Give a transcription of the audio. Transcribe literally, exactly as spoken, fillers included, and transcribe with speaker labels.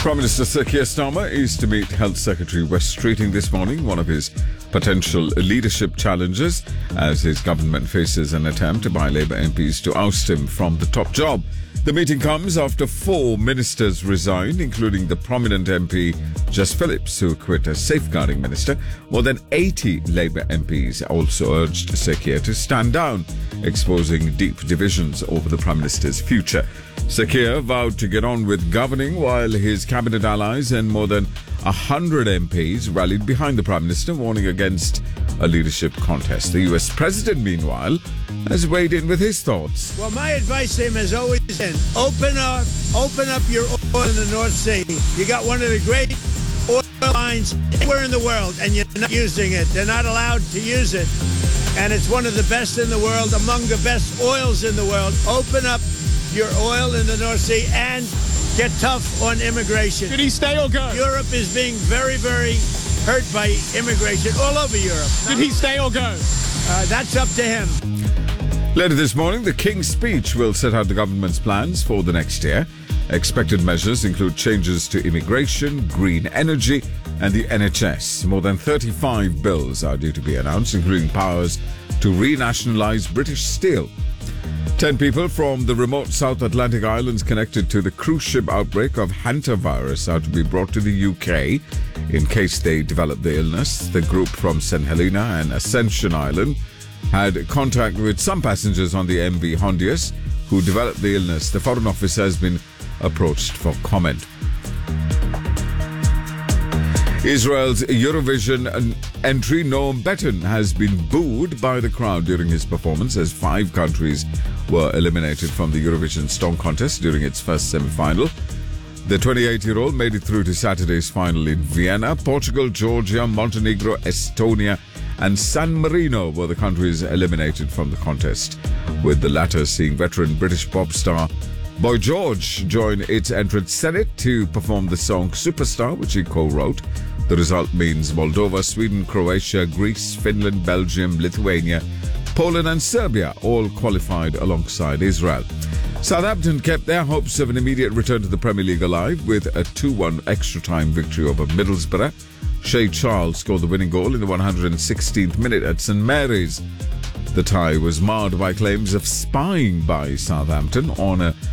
Speaker 1: Prime Minister Sir Keir Starmer is to meet Health Secretary Wes Streeting this morning, one of his potential leadership challenges, as his government faces an attempt by Labour M Ps to oust him from the top job. The meeting comes after four ministers resigned, including the prominent M P Jess Phillips, who quit as safeguarding minister. More than eighty Labour M Ps also urged Sir Keir to stand down, exposing deep divisions over the Prime Minister's future. Sir Keir vowed to get on with governing while his cabinet allies and more than one hundred M Ps rallied behind the Prime Minister, warning against a leadership contest. The U S President, meanwhile, has weighed in with his thoughts.
Speaker 2: Well, my advice to him has always been, open up, open up your oil in the North Sea. You got one of the great oil mines anywhere in the world, and you're not using it. They're not allowed to use it. And it's one of the best in the world, among the best oils in the world. Open up your oil in the North Sea and get tough on immigration.
Speaker 3: Did he stay or go?
Speaker 2: Europe is being very, very hurt by immigration all over Europe.
Speaker 3: Did he stay or go?
Speaker 2: Uh, that's up to him.
Speaker 1: Later this morning, the King's Speech will set out the government's plans for the next year. Expected measures include changes to immigration, green energy, and the N H S. More than thirty-five bills are due to be announced, including powers to renationalise British Steel. Ten people from the remote South Atlantic islands connected to the cruise ship outbreak of hantavirus are to be brought to the U K in case they develop the illness. The group from Saint Helena and Ascension Island had contact with some passengers on the M V Hondius who developed the illness. The Foreign Office has been approached for comment. Israel's Eurovision entry Noam Betten has been booed by the crowd during his performance, as five countries were eliminated from the Eurovision Song Contest during its first semi-final. The twenty-eight-year-old made it through to Saturday's final in Vienna. Portugal, Georgia, Montenegro, Estonia and San Marino were the countries eliminated from the contest, with the latter seeing veteran British pop star Boy George join its entrant Senate to perform the song Superstar, which he co-wrote. The result means Moldova, Sweden, Croatia, Greece, Finland, Belgium, Lithuania, Poland and Serbia all qualified alongside Israel. Southampton kept their hopes of an immediate return to the Premier League alive with a two one extra-time victory over Middlesbrough. Shay Charles scored the winning goal in the one hundred sixteenth minute at St Mary's. The tie was marred by claims of spying by Southampton on a